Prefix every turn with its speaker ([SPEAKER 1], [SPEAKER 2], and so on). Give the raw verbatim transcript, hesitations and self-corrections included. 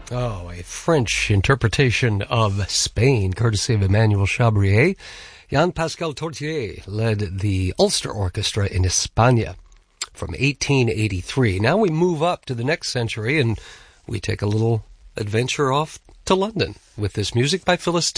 [SPEAKER 1] Oh, a French interpretation of Spain, courtesy of Emmanuel Chabrier. Jean-Pascal Tortier led the Ulster Orchestra in España from eighteen eighty-three. Now we move up to the next century and we take a little adventure off to London with this music by Phyllis